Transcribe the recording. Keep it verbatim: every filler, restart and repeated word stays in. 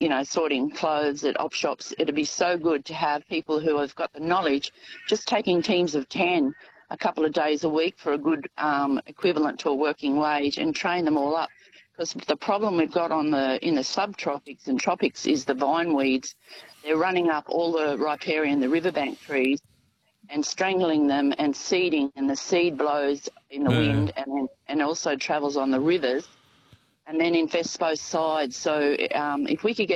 you know, sorting clothes at op shops, it'd be so good to have people who have got the knowledge just taking teams of ten a couple of days a week for a good um, equivalent to a working wage and train them all up. Because the problem we've got on the in the subtropics and tropics is the vine weeds. They're running up all the riparian, the riverbank trees, and strangling them and seeding, and the seed blows in the Yeah. wind and then, and also travels on the rivers and then infests both sides. So um, if we could get